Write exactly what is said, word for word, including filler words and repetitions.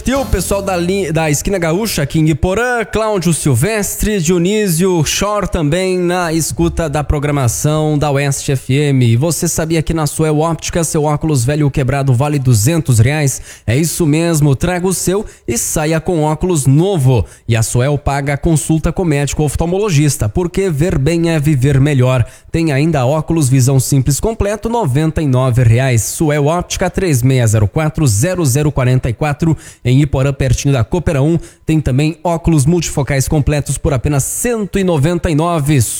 E o pessoal da, li, da Esquina Gaúcha aqui em Iporã, Cláudio Silvestre, Dionísio Shore também na escuta da programação da Oeste F M. Você sabia que na Suel Óptica seu óculos velho quebrado vale duzentos reais? É isso mesmo, traga o seu e saia com óculos novo. E a Suel paga a consulta com médico oftalmologista, porque ver bem é viver melhor. Tem ainda óculos visão simples completo, noventa e nove reais. Suel Óptica três seis zero quatro zero zero quatro quatro em Iporã, pertinho da Coopera um. Tem também óculos multifocais completos por apenas cento e noventa e nove reais.